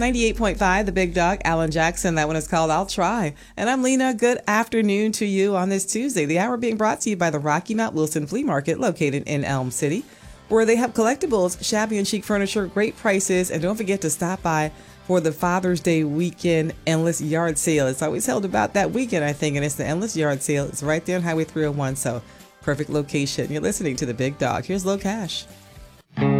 98.5, The Big Dog, Alan Jackson. That one is called I'll Try. And I'm Lena. Good afternoon to you on this Tuesday. The hour being brought to you by the Rocky Mount Wilson Flea Market located in Elm City, where they have collectibles, shabby and chic furniture, great prices. And don't forget to stop by for the Father's Day weekend endless yard sale. It's always held about that weekend, I think, and it's the endless yard sale. It's right there on Highway 301, so perfect location. You're listening to The Big Dog. Here's Low Cash.